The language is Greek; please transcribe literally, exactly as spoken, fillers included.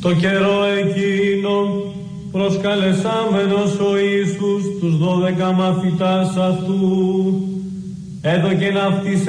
Το καιρό εκείνο προσκαλεσάμενος ο Ιησούς τους δώδεκα μαθητάς αυτού έδωκεν αυτοίς